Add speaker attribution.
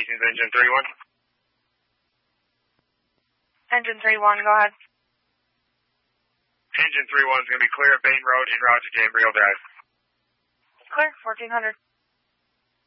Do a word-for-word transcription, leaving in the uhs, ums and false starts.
Speaker 1: Hastings, engine three one.
Speaker 2: Engine three one, go ahead.
Speaker 1: Engine three one is going to be clear at Bain Road en route to Gabriel Drive.
Speaker 2: Clear, fourteen hundred.